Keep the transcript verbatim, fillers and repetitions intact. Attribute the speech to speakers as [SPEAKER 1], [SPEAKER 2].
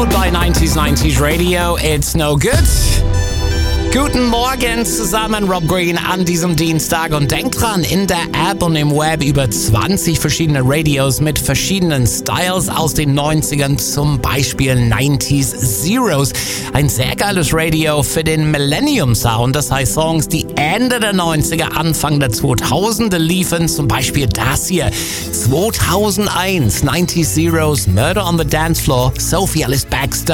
[SPEAKER 1] Soul bei nineties nineties Radio. It's no good. Guten Morgen zusammen, Rob Green an diesem Dienstag, und denkt dran, in der App und im Web über zwanzig verschiedene Radios mit verschiedenen Styles aus den neunzigern, zum Beispiel nineties Zeros. Ein sehr geiles Radio für den Millennium Sound, das heißt Songs, die Ende der neunziger, Anfang der zweitausender liefen, zum Beispiel das hier. zweitausendeins, nineties Zeros, Murder on the Dance Floor, Sophie Ellis Baxter.